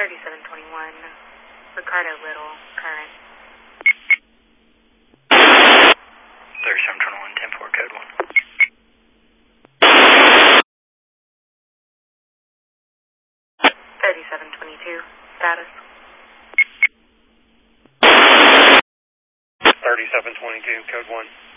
3721, Ricardo Little, current. 3721, 10-4, code 1. 3722, status. 3722, code 1.